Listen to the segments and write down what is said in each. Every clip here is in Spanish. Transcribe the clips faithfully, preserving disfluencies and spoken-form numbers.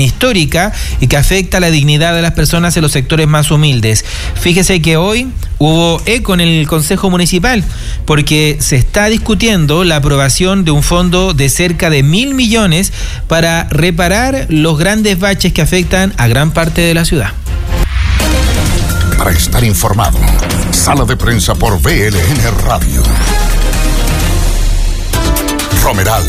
histórica y que afecta la dignidad de las personas en los sectores más humildes. Fíjese que hoy hubo eco en el Consejo Municipal porque se está discutiendo la aprobación de un fondo de cerca de mil millones para reparar los grandes baches que afectan a gran parte de la ciudad. Para estar informado, Sala de Prensa por B L N Radio. Romeral.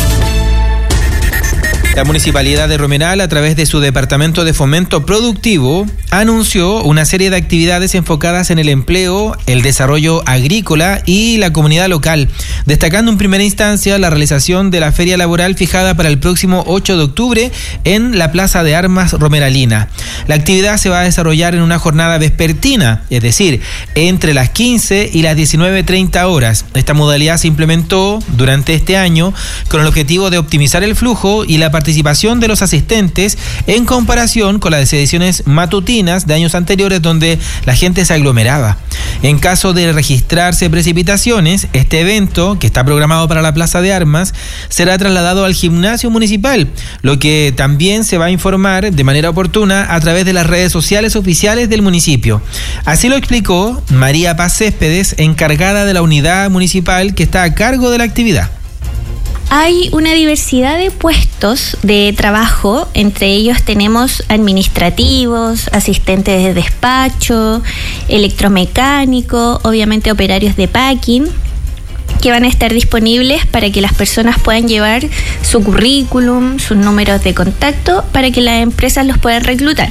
La Municipalidad de Romeral, a través de su Departamento de Fomento Productivo, anunció una serie de actividades enfocadas en el empleo, el desarrollo agrícola y la comunidad local, destacando en primera instancia la realización de la feria laboral fijada para el próximo ocho de octubre en la Plaza de Armas Romeralina. La actividad se va a desarrollar en una jornada vespertina, es decir, entre las quince y las diecinueve treinta horas. Esta modalidad se implementó durante este año con el objetivo de optimizar el flujo y la participación participación de los asistentes en comparación con las ediciones matutinas de años anteriores donde la gente se aglomeraba. En caso de registrarse precipitaciones, este evento, que está programado para la Plaza de Armas, será trasladado al gimnasio municipal, lo que también se va a informar de manera oportuna a través de las redes sociales oficiales del municipio. Así lo explicó María Paz Céspedes, encargada de la unidad municipal que está a cargo de la actividad. Hay una diversidad de puestos de trabajo, entre ellos tenemos administrativos, asistentes de despacho, electromecánico, obviamente operarios de packing, que van a estar disponibles para que las personas puedan llevar su currículum, sus números de contacto, para que las empresas los puedan reclutar.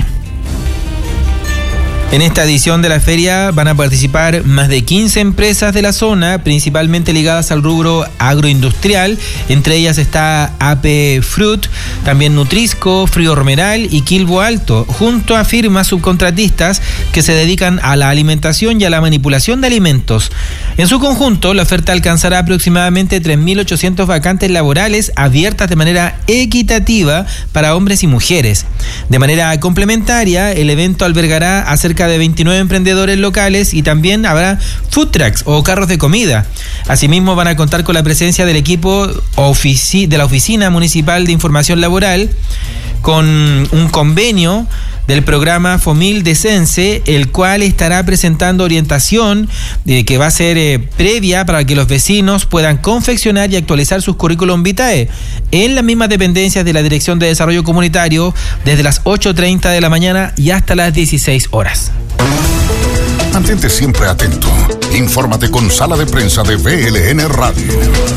En esta edición de la feria van a participar más de quince empresas de la zona, principalmente ligadas al rubro agroindustrial. Entre ellas está A P Fruit, también Nutrisco, Frío Romeral y Quilbo Alto, junto a firmas subcontratistas que se dedican a la alimentación y a la manipulación de alimentos. En su conjunto, la oferta alcanzará aproximadamente tres mil ochocientas vacantes laborales abiertas de manera equitativa para hombres y mujeres. De manera complementaria, el evento albergará a cerca de veintinueve emprendedores locales y también habrá food trucks o carros de comida. Asimismo, van a contar con la presencia del equipo ofici- de la Oficina Municipal de Información Laboral con un convenio del programa Fomil de Sense, el cual estará presentando orientación eh, que va a ser eh, previa para que los vecinos puedan confeccionar y actualizar sus currículum vitae en las mismas dependencias de la Dirección de Desarrollo Comunitario desde las ocho treinta de la mañana y hasta las dieciséis horas. Mantente siempre atento. Infórmate con Sala de Prensa de B L N Radio.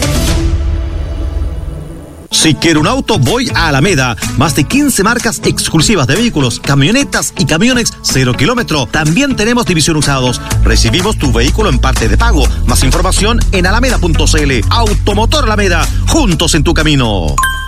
Si quiero un auto, voy a Alameda. Más de quince marcas exclusivas de vehículos, camionetas y camiones cero kilómetro. También tenemos división usados. Recibimos tu vehículo en parte de pago. Más información en alameda punto c l. Automotor Alameda. Juntos en tu camino.